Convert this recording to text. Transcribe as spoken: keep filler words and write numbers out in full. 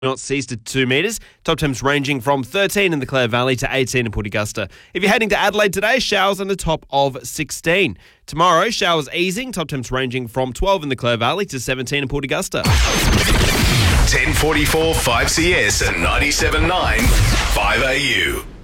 knots east at two metres. Top temps ranging from thirteen in the Clare Valley to eighteen in Port Augusta. If you're heading to Adelaide today, showers on the top of sixteen. Tomorrow, showers easing. Top temps ranging from twelve in the Clare Valley to seventeen in Port Augusta. ten forty-four five C S and ninety-seven point nine five A U.